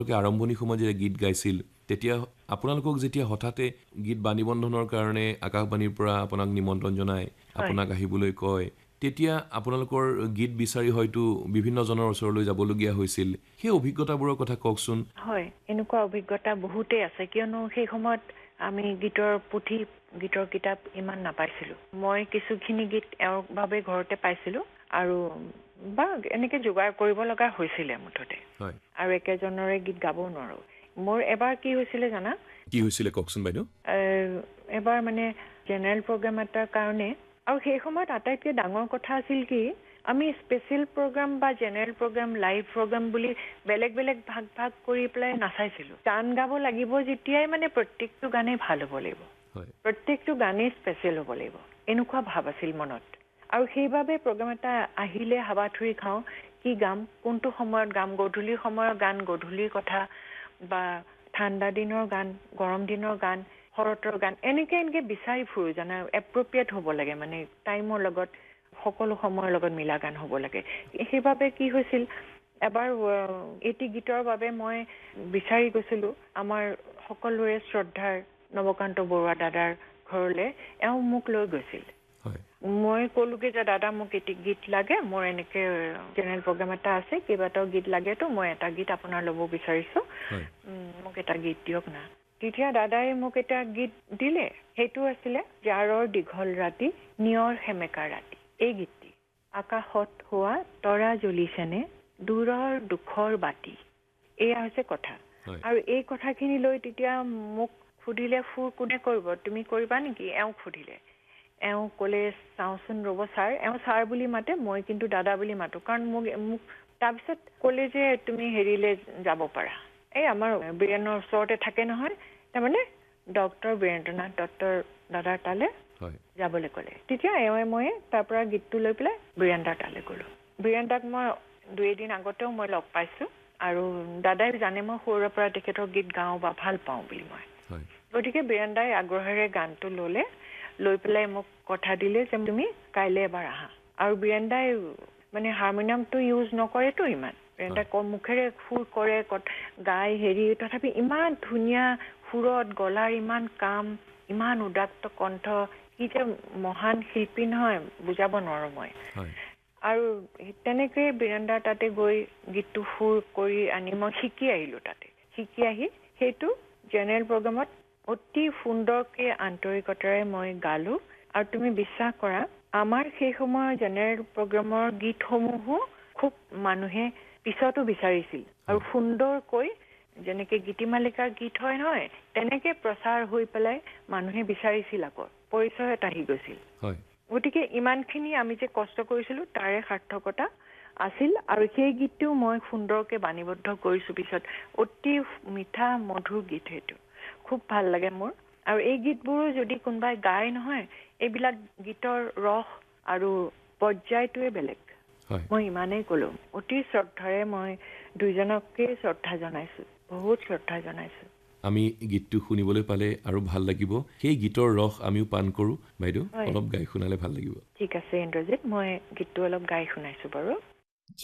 আৰম্ভণি সময়ত যেতিয়া গীত গাইছিল তেতিয়া আপোনালোকক যেতিয়া হঠাতে গীত বাণীবন্ধনৰ কাৰণে আকাশবাণীৰ পৰা আপোনাক নিমন্ত্ৰণ জনায়, আপোনাক আহিবলৈ কয়, তেতিয়া আপোনালোকৰ গীত বিচাৰি হয়তো বিভিন্ন জনৰ ওচৰলৈ যাবলগীয়া হৈছিল। সেই অভিজ্ঞতাবোৰৰ কথা কওকচোন। হয়, এনেকুৱা অভিজ্ঞতা বহুতেই আছে, কিয়নো সেই সময়ত আমি গীতৰ পুথি, গীতৰ কিতাপ ইমান নাপাইছিলোঁ। মই কিছুখিনি গীত এওঁৰ বাবে ঘৰতে পাইছিলোঁ আৰু বা এনেকে যোগাৰ কৰিব লগা হৈছিলে মুঠতে। আৰু একেজনৰে গীত গাবও নোৱাৰো। মোৰ এবাৰ কি হৈছিলে জানা? কি হৈছিলে কওকচোন বাইদেউ? এবাৰ মানে জেনেৰেল প্ৰগ্ৰাম এটাৰ কাৰণে, আৰু সেই সময়ত আটাইতকৈ ডাঙৰ কথা আছিল কি, আমি স্পেচিয়েল প্ৰগ্ৰাম বা জেনেৰেল প্ৰগ্ৰাম, লাইভ প্ৰগ্ৰাম বুলি বেলেগ বেলেগ ভাগ ভাগ কৰি পেলাই নাচাইছিলোঁ। গান গাব লাগিব যেতিয়াই মানে প্ৰত্যেকটো গানেই ভাল হ'ব লাগিব, প্ৰত্যেকটো গানেই স্পেচিয়েল হ'ব লাগিব, এনেকুৱা ভাৱ আছিল মনত। আৰু সেইবাবে প্ৰগ্ৰাম এটা আহিলে হাবাথুৰি খাওঁ, কি গাম, কোনটো সময়ত গাম, গধূলিৰ সময়ৰ গান, গধূলিৰ কথা, বা ঠাণ্ডা দিনৰ গান, গৰম দিনৰ গান, শৰতৰ গান, এনেকে বিচাৰি ফুৰো জানা, এপ্ৰপ্ৰিয়েট হ'ব লাগে, মানে টাইমৰ লগত, সকলো সময়ৰ লগত মিলা গান হ'ব লাগে। সেইবাবে কি হৈছিল, এবাৰ এটি গীতৰ বাবে মই বিচাৰি গৈছিলোঁ আমাৰ সকলোৰে শ্ৰদ্ধাৰ নৱকান্ত বৰুৱা দাদাৰ ঘৰলৈ। এওঁ মোক লৈ গৈছিল। মই ক'লোগে যে দাদা মোক এটি গীত লাগে, মোৰ এনেকে জেনেৰেল প্ৰগ্ৰাম এটা আছে, কেইবাটাও গীত লাগেতো, মই এটা গীত আপোনাৰ ল'ব বিচাৰিছোঁ, মোক এটা গীত দিয়ক না। তেতিয়া দাদাই মোক এটা গীত দিলে, সেইটো আছিলে জাৰৰ দীঘল ৰাতি, নিয়ৰ সেমেকা ৰাতি। এই গীতটি, আকাশত হোৱা তৰা জ্বলিছেনে, দূৰৰ দুখৰ বাতি, এয়া হৈছে কথা। আৰু এই কথাখিনি লৈ তেতিয়া মোক সুধিলে, সুৰ কোনে কৰিব, তুমি কৰিবা নেকি? এওঁক সুধিলে। এওঁ ক'লে, চাওঁচোন ৰ'ব ছাৰ, এওঁ ছাৰ বুলি মাতে, মই কিন্তু দাদা বুলি মাতো, কাৰণ মোক তাৰপিছত ক'লে যে তুমি হেৰিলৈ যাব পাৰা, এই আমাৰ বীৰেণৰ ওচৰতে থাকে নহয়, তাৰমানে ডক্টৰ বীৰেন্দ্ৰনাথ দত্তৰ দাদাৰ তালৈ যাবলৈ ক'লে। তেতিয়া এওঁৱে মই তাৰ পৰা গীতটো লৈ পেলাই বীৰেন্দ্ৰৰ তালৈ গ'লোঁ। বীৰেন্দ্ৰক মই 2 দিন আগতেও মই লগ পাইছোঁ, আৰু দাদাই জানে মই সৰুৰে পৰা তেখেতৰ গীত গাওঁ বা ভাল পাওঁ বুলি মই। গতিকে বীৰেন্দ্ৰাই আগ্ৰহেৰে গানটো ল'লে, লৈ পেলাই মোক কথা দিলে যে তুমি কাইলৈ এবাৰ আহা। আৰু বীৰেন্দ্ৰাই মানে হাৰমনিয়ামটো ইউজ নকৰেতো ইমান, বীৰেন্দ্ৰাই মুখেৰে সুৰ কৰে, গাই হেৰি, তথাপি ইমান ধুনীয়া সুৰত, গলাৰ ইমান কাম, ইমান উদাত্ত কণ্ঠ, কি যে মহান শিল্পী নহয়, বুজাব নোৱাৰো মই। আৰু তেনেকৈ বীৰেন্দ্ৰৰ তাতে গৈ গীতটো সুৰ কৰি আনি মই শিকি আহিলোঁ। তাতে শিকি আহি সেইটো জেনেৰেল প্ৰগ্ৰামত অতি সুন্দৰকৈ আন্তৰিকতাৰে মই গালোঁ। আৰু তুমি বিশ্বাস কৰা, আমাৰ সেই সময়ৰ জেনেৰেল প্ৰগ্ৰামৰ গীতসমূহো খুব মানুহে পিছতো বিচাৰিছিল, আৰু সুন্দৰকৈ, যেনেকে গীতিমালিকাৰ গীত হয় নহয়, তেনেকে প্ৰচাৰ হৈ পেলাই মানুহে বিচাৰিছিল, আকৌ পৰিচয় এটা আহি গৈছিল। গতিকে ইমানখিনি আমি যে কষ্ট কৰিছিলোঁ তাৰে সাৰ্থকতা আছিল। আৰু সেই গীতটোও মই সুন্দৰকৈ বাণীবদ্ধ কৰিছোঁ পিছত, অতি মিঠা মধুৰ গীত, সেইটো খুব ভাল লাগে মোৰ। আৰু এই গীতবোৰো যদি কোনোবাই গায় নহয়, এইবিলাক গীতৰ ৰস আৰু পৰ্যায়টোৱে বেলেগ। মই ইমানেই ক'লোঁ, অতি শ্ৰদ্ধাৰে মই দুইজনকেই শ্ৰদ্ধা জনাইছোঁ, বহুত শ্ৰদ্ধা জনাইছোঁ। আমি গীতটো শুনিবলৈ পালে আৰু ভাল লাগিব, সেই গীতৰ ৰস আমিও পান কৰোঁ। বাইদেউ অলপ গাই শুনালে ভাল লাগিব। ঠিক আছে ইন্দ্ৰজিৎ, মই গীতটো অলপ গাই শুনাইছোঁ বাৰু।